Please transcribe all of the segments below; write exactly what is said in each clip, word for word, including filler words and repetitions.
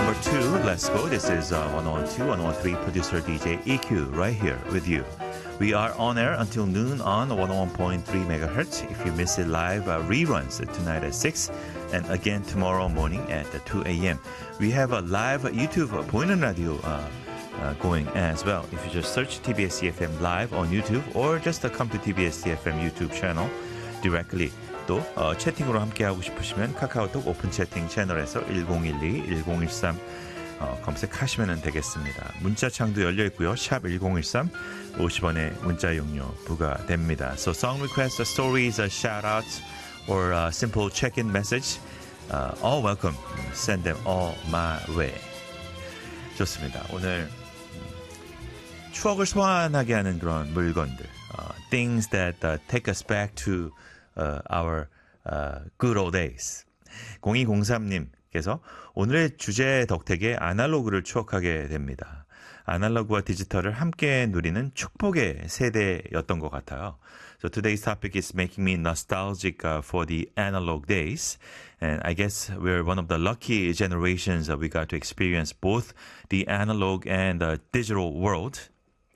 number two. Let's go. This is uh, one oh two, one oh three producer D J E Q right here with you. We are on air until noon on one oh one point three megahertz. If you miss it live, uh, reruns tonight at six and again tomorrow morning at two a.m. We have a live YouTube uh, 보이는 라디오 uh, uh, going as well. If you just search T B S E F M live on YouTube or just uh, come to T B S E F M YouTube channel directly. 또 어, 채팅으로 함께하고 싶으시면 카카오톡 오픈 채팅 채널에서 일공일이 일공일삼 어, 검색하시면 되겠습니다. 문자창도 열려있고요. 샵 일공일삼 오십 원의 문자 용료 부과됩니다. So song requests, stories, shout-outs or a simple check-in message uh, all welcome. Send them all my way. 좋습니다. 오늘 추억을 소환하게 하는 그런 물건들 uh, things that uh, take us back to Uh, our uh, good old days. 공이공삼님께서 오늘의 주제 덕택에 아날로그를 추억하게 됩니다. 아날로그와 디지털을 함께 누리는 축복의 세대였던 것 같아요. So today's topic is making me nostalgic uh, for the analog days. And I guess we're one of the lucky generations that we got to experience both the analog and the digital world.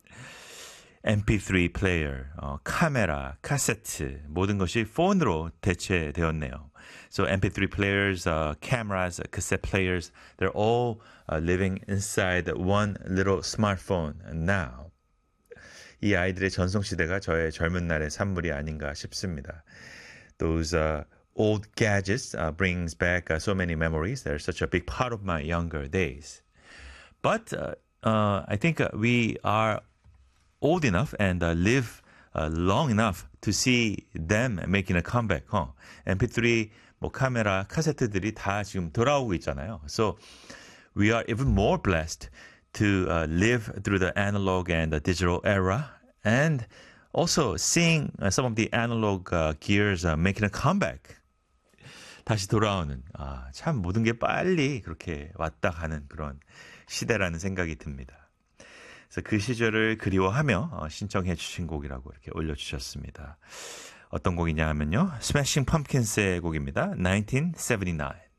엠피쓰리 플레이어, 어, 카메라, 카세트 모든 것이 폰으로 대체되었네요. So 엠피쓰리 players, uh, cameras, cassette players, they're all uh, living inside one little smartphone now. 이 아이들의 전성시대가 저의 젊은 날의 산물이 아닌가 싶습니다. Those uh, old gadgets uh, brings back uh, so many memories. They're such a big part of my younger days. But uh, uh, I think uh, we are old enough and uh, live uh, long enough to see them making a comeback. Huh? 엠피쓰리, 뭐 카메라, 카세트들이 다 지금 돌아오고 있잖아요. So we are even more blessed to uh, live through the analog and the digital era and also seeing uh, some of the analog uh, gears uh, making a comeback. 다시 돌아오는 아, 참 모든 게 빨리 그렇게 왔다 가는 그런 시대라는 생각이 듭니다. 그래서 그 시절을 그리워하며 어, 신청해 주신 곡이라고 이렇게 올려주셨습니다. 어떤 곡이냐 하면요. 스매싱 펌킨스의 곡입니다. 나인틴 세븐티 나인.